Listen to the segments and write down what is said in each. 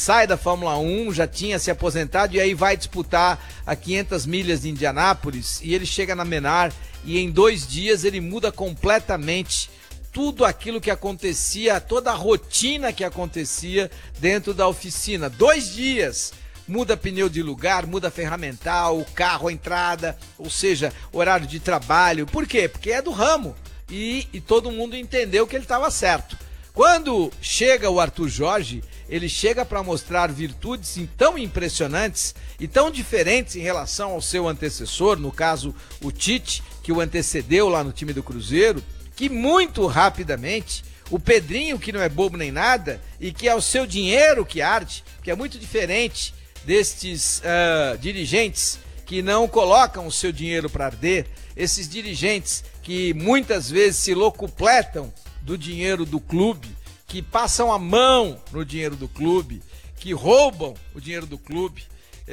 sai da Fórmula 1, já tinha se aposentado e aí vai disputar a 500 milhas de Indianápolis e ele chega na Menard e em 2 dias ele muda completamente tudo aquilo que acontecia, toda a rotina que acontecia dentro da oficina. 2 dias, muda pneu de lugar, muda ferramental, o carro, a entrada, ou seja, horário de trabalho. Por quê? Porque é do ramo e todo mundo entendeu que ele estava certo. Quando chega o Arthur Jorge, ele chega para mostrar virtudes tão impressionantes e tão diferentes em relação ao seu antecessor, no caso o Tite, que o antecedeu lá no time do Cruzeiro, que muito rapidamente o Pedrinho, que não é bobo nem nada, e que é o seu dinheiro que arde, que é muito diferente destes dirigentes que não colocam o seu dinheiro para arder, esses dirigentes que muitas vezes se locupletam do dinheiro do clube, que passam a mão no dinheiro do clube, que roubam o dinheiro do clube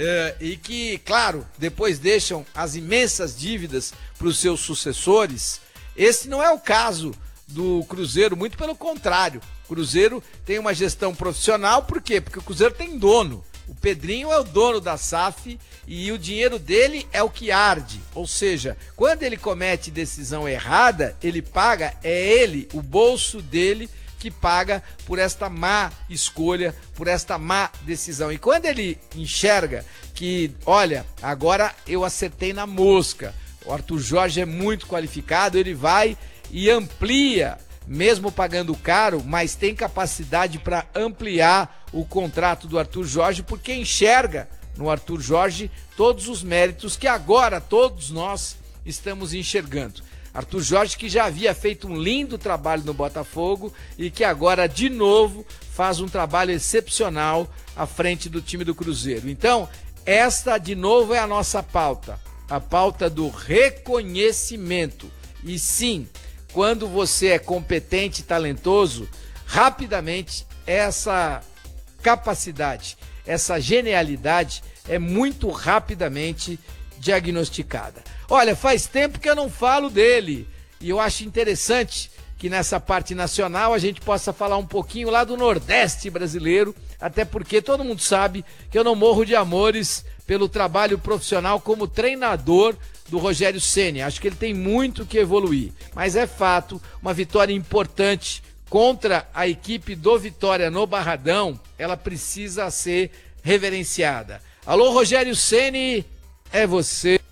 e que, claro, depois deixam as imensas dívidas para os seus sucessores. Esse não é o caso do Cruzeiro, muito pelo contrário. O Cruzeiro tem uma gestão profissional, por quê? Porque o Cruzeiro tem dono. O Pedrinho é o dono da SAF e o dinheiro dele é o que arde. Ou seja, quando ele comete decisão errada, ele paga, é ele, o bolso dele, que paga por esta má escolha, por esta má decisão. E quando ele enxerga que, olha, agora eu acertei na mosca, o Arthur Jorge é muito qualificado, ele vai e amplia, mesmo pagando caro, mas tem capacidade para ampliar o contrato do Arthur Jorge, porque enxerga no Arthur Jorge todos os méritos que agora todos nós estamos enxergando. Arthur Jorge, que já havia feito um lindo trabalho no Botafogo e que agora de novo faz um trabalho excepcional à frente do time do Cruzeiro. Então, esta de novo é a nossa pauta, a pauta do reconhecimento. E sim, quando você é competente e talentoso, rapidamente essa capacidade, essa genialidade é muito rapidamente diagnosticada. Olha, faz tempo que eu não falo dele e eu acho interessante que nessa parte nacional a gente possa falar um pouquinho lá do Nordeste brasileiro, até porque todo mundo sabe que eu não morro de amores pelo trabalho profissional como treinador do Rogério Ceni. Acho que ele tem muito que evoluir, mas é fato, uma vitória importante contra a equipe do Vitória no Barradão, ela precisa ser reverenciada. Alô, Rogério Ceni, é você.